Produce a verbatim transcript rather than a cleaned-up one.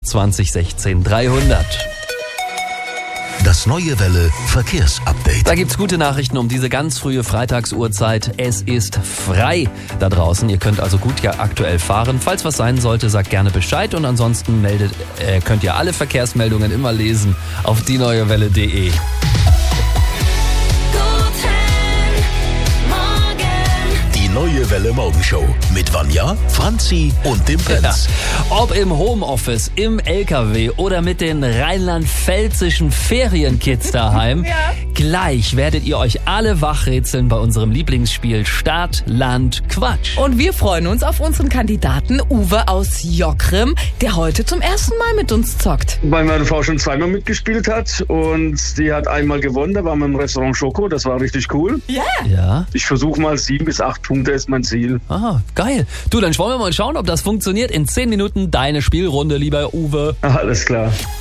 zwanzig sechzehn dreihundert. Das Neue Welle Verkehrsupdate. Da gibt's gute Nachrichten um diese ganz frühe Freitagsuhrzeit. Es ist frei da draußen. Ihr könnt also gut ja aktuell fahren. Falls was sein sollte, sagt gerne Bescheid. Und ansonsten meldet, äh, könnt ihr alle Verkehrsmeldungen immer lesen auf die neue welle punkt de. Neue Welle Morgenshow mit Vanja, Franzi und dem Prinz. Ja. Ob im Homeoffice, im L K W oder mit den rheinland-pfälzischen Ferienkids daheim, ja. Gleich werdet ihr euch alle wachrätseln bei unserem Lieblingsspiel Stadt, Land, Quatsch. Und wir freuen uns auf unseren Kandidaten Uwe aus Jockrim, der heute zum ersten Mal mit uns zockt. Weil meine Frau schon zweimal mitgespielt hat und die hat einmal gewonnen, da waren wir im Restaurant Schoko, das war richtig cool. Ja. Ja. Ich versuche mal sieben bis acht Punkte ist mein Ziel. Ah, geil. Du, dann wollen wir mal schauen, ob das funktioniert. In zehn Minuten deine Spielrunde, lieber Uwe. Alles klar.